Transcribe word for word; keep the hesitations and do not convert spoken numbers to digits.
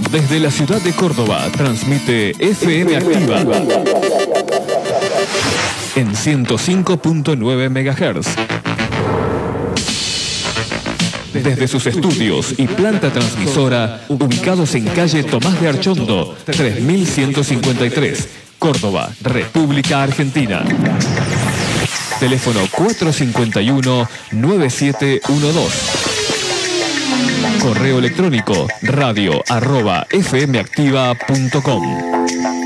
Desde la ciudad de Córdoba transmite F M Activa en ciento cinco punto nueve megahertz. Desde sus estudios y planta transmisora ubicados en calle Tomás de Archondo, tres mil ciento cincuenta y tres, Córdoba, República Argentina. Teléfono cuatro cinco uno, nueve siete uno dos. Correo electrónico radio arroba fmactiva punto com.